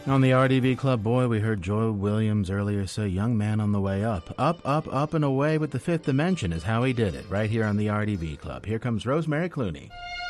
On the RDV Club, boy, we heard Joy Williams earlier say, young man on the way up. Up, up, up and away with the fifth dimension is how he did it, right here on the RDV Club. Here comes Rosemary Clooney.